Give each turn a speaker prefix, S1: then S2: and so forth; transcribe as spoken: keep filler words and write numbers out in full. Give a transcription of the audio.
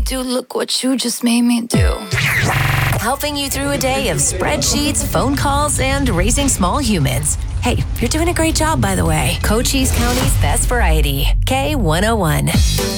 S1: do. Look what you just made me do.
S2: Helping you through a day of spreadsheets, phone calls, and raising small humans. Hey, you're doing a great job, by the way. Cochise County's best variety. K one oh one.